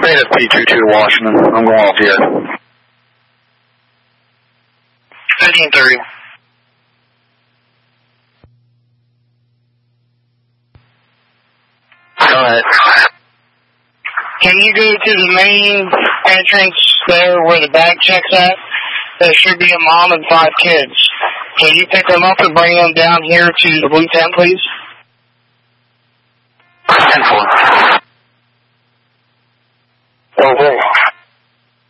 Beta P22 Washington. I'm going off here. 1530. Go ahead. Can you go to the main entrance there where the bag check's at? There should be a mom and 5 kids. Can you pick them up and bring them down here to the Blue Tent, please? 10-4. Oh,